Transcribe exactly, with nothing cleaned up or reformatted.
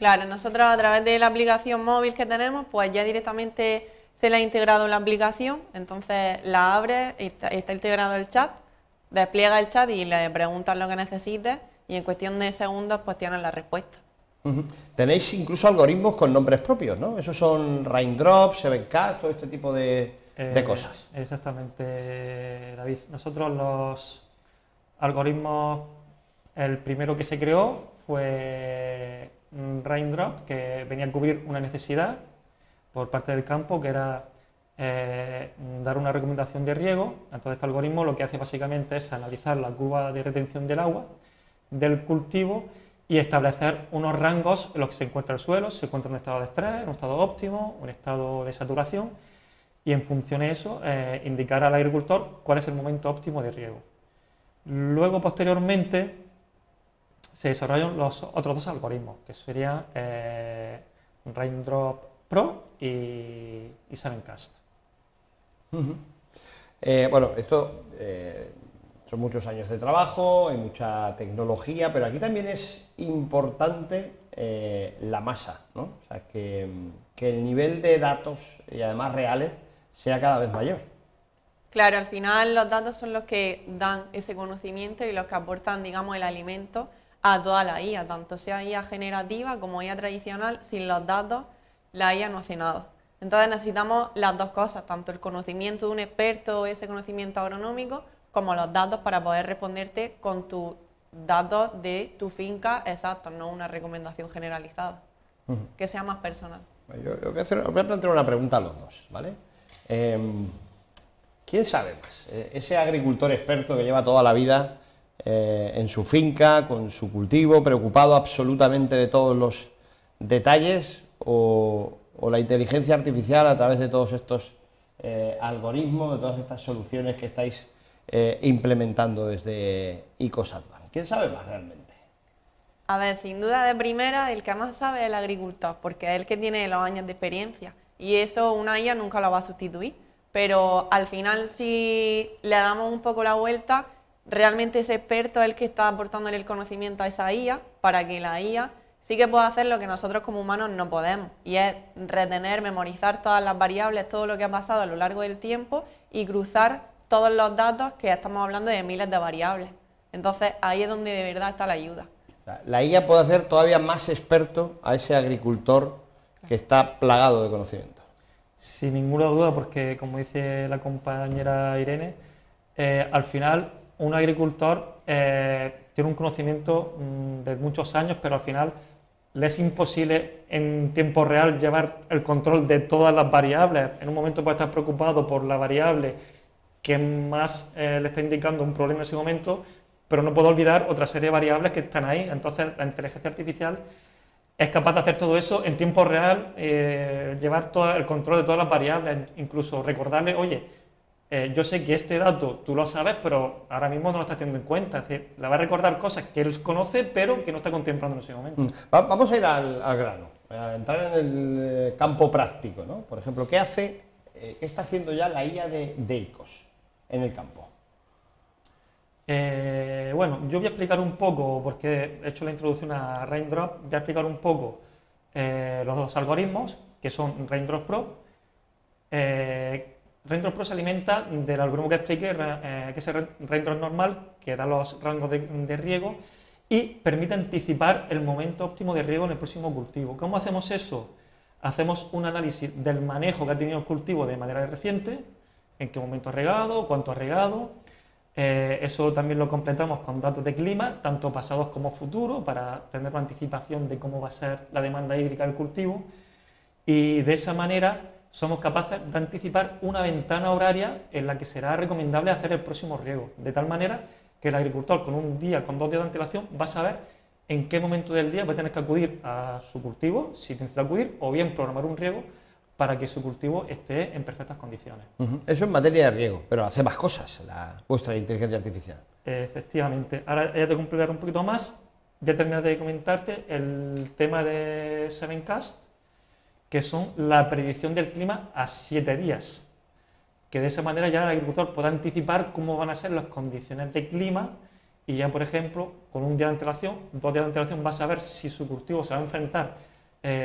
Claro, nosotros a través de la aplicación móvil que tenemos, pues ya directamente se la ha integrado en la aplicación, entonces la abre, está, está integrado el chat, despliega el chat y le preguntas lo que necesites y en cuestión de segundos pues tienes la respuesta. Uh-huh. Tenéis incluso algoritmos con nombres propios, ¿no? Esos son Raindrop, Sevencast, todo este tipo de, eh, de cosas. Exactamente, David. Nosotros los algoritmos, el primero que se creó fue Raindrop, que venía a cubrir una necesidad por parte del campo, que era eh, dar una recomendación de riego. Entonces este algoritmo lo que hace básicamente es analizar la curva de retención del agua del cultivo y establecer unos rangos en los que se encuentra el suelo, si se encuentra en un estado de estrés, en un estado óptimo, un estado de saturación, y en función de eso eh, indicar al agricultor cuál es el momento óptimo de riego. Luego, posteriormente, se desarrollan los otros dos algoritmos, que serían eh, Raindrop Pro y, y Sevencast. Uh-huh. eh, bueno, esto eh, son muchos años de trabajo, hay mucha tecnología, pero aquí también es importante eh, la masa, ¿no? O sea, que, que el nivel de datos, y además reales, sea cada vez mayor. Claro, al final los datos son los que dan ese conocimiento y los que aportan, digamos, el alimento a toda la I A, tanto sea I A generativa como I A tradicional. Sin los datos, la I A no hace nada. Entonces necesitamos las dos cosas, tanto el conocimiento de un experto, ese conocimiento agronómico, como los datos para poder responderte con tus datos de tu finca exactos, no una recomendación generalizada, uh-huh. que sea más personal. Yo, yo voy, a hacer, voy a plantear una pregunta a los dos, ¿vale? Eh, ¿Quién sabe más? Ese agricultor experto que lleva toda la vida eh, en su finca, con su cultivo, preocupado absolutamente de todos los detalles, o, o la inteligencia artificial a través de todos estos eh, algoritmos, de todas estas soluciones que estáis eh, implementando desde ICOSATBAN. ¿Quién sabe más realmente? A ver, sin duda de primera, el que más sabe es el agricultor, porque es el que tiene los años de experiencia, y eso una I A nunca lo va a sustituir. Pero al final, si le damos un poco la vuelta, realmente ese experto es el que está aportándole el conocimiento a esa I A para que la I A sí que pueda hacer lo que nosotros como humanos no podemos, y es retener, memorizar todas las variables, todo lo que ha pasado a lo largo del tiempo y cruzar todos los datos, que estamos hablando de miles de variables. Entonces ahí es donde de verdad está la ayuda. La I A puede hacer todavía más experto a ese agricultor que está plagado de conocimiento. Sin ninguna duda, porque como dice la compañera Irene, eh, al final un agricultor eh, tiene un conocimiento mmm, de muchos años, pero al final le es imposible en tiempo real llevar el control de todas las variables. En un momento puede estar preocupado por la variable que más eh, le está indicando un problema en ese momento, pero no puede olvidar otra serie de variables que están ahí. Entonces la inteligencia artificial es capaz de hacer todo eso en tiempo real, eh, llevar todo el control de todas las variables, incluso recordarle, oye, eh, yo sé que este dato tú lo sabes, pero ahora mismo no lo estás teniendo en cuenta. Es decir, le va a recordar cosas que él conoce, pero que no está contemplando en ese momento. Va, vamos a ir al, al grano, a entrar en el campo práctico, ¿no? Por ejemplo, ¿qué hace, eh, qué está haciendo ya la I A de, de ICOS en el campo? Eh, bueno, yo voy a explicar un poco, porque he hecho la introducción a Raindrop, voy a explicar un poco eh, los dos algoritmos, que son Raindrop Pro. Eh, Raindrop Pro se alimenta del algoritmo que expliqué, eh, que es el Raindrop normal, que da los rangos de, de riego y permite anticipar el momento óptimo de riego en el próximo cultivo. ¿Cómo hacemos eso? Hacemos un análisis del manejo que ha tenido el cultivo de manera reciente, en qué momento ha regado, cuánto ha regado. Eh, eso también lo completamos con datos de clima, tanto pasados como futuros, para tener una anticipación de cómo va a ser la demanda hídrica del cultivo, y de esa manera somos capaces de anticipar una ventana horaria en la que será recomendable hacer el próximo riego, de tal manera que el agricultor con un día, con dos días de antelación, va a saber en qué momento del día va a tener que acudir a su cultivo, si necesita acudir, o bien programar un riego para que su cultivo esté en perfectas condiciones. Uh-huh. Eso en materia de riego, pero hace más cosas la, vuestra inteligencia artificial. Eh, efectivamente. Ahora ya te completaré un poquito más. Voy a terminar de comentarte el tema de Sevencast, que son la predicción del clima a siete días. Que de esa manera ya el agricultor podrá anticipar cómo van a ser las condiciones de clima, y ya, por ejemplo, con un día de antelación, dos días de antelación, va a saber si su cultivo se va a enfrentar